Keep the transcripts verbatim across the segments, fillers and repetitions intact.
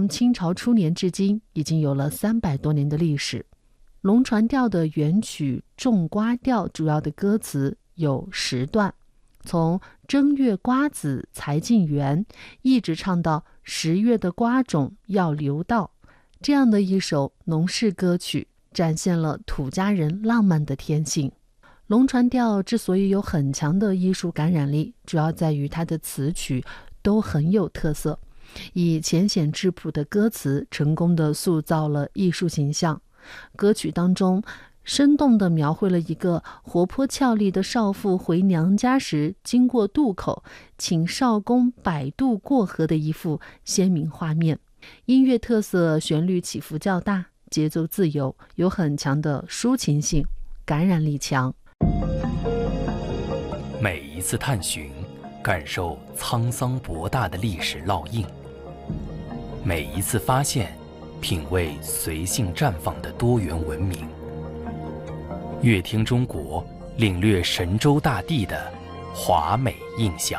从清朝初年至今已经有了三百多年的历史。龙船调的原曲种瓜调主要的歌词有十段，从正月瓜子才进园，一直唱到十月的瓜种要留到，这样的一首农事歌曲，展现了土家人浪漫的天性。龙船调之所以有很强的艺术感染力，主要在于它的词曲都很有特色，以浅显质朴的歌词成功地塑造了艺术形象。歌曲当中生动地描绘了一个活泼俏丽的少妇回娘家时经过渡口，请少公摆渡过河的一幅鲜明画面。音乐特色，旋律起伏较大，节奏自由，有很强的抒情性，感染力强。 每一次探寻，感受沧桑博大的历史烙印；每一次发现，品味随性绽放的多元文明。乐听中国，领略神州大地的华美印象。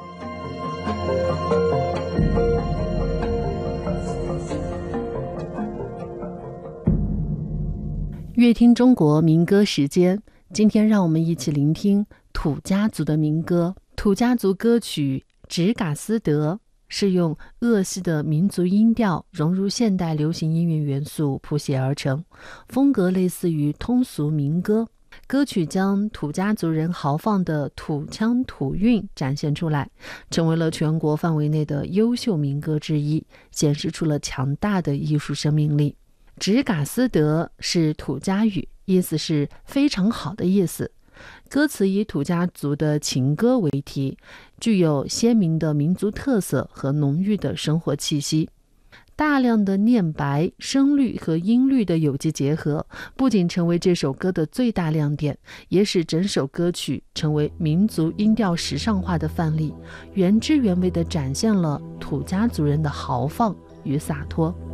乐听中国民歌时间，今天让我们一起聆听土家族的民歌。土家族歌曲《直嘎思德》是用鄂系的民族音调融入现代流行音乐元素谱写而成，风格类似于通俗民歌。歌曲将土家族人豪放的土腔土韵展现出来，成为了全国范围内的优秀民歌之一，显示出了强大的艺术生命力。直嘎思德是土家语，意思是非常好的意思。歌词以土家族的情歌为题，具有鲜明的民族特色和浓郁的生活气息。大量的念白、声律和音律的有机结合，不仅成为这首歌的最大亮点，也使整首歌曲成为民族音调时尚化的范例，原汁原味地展现了土家族人的豪放与洒脱。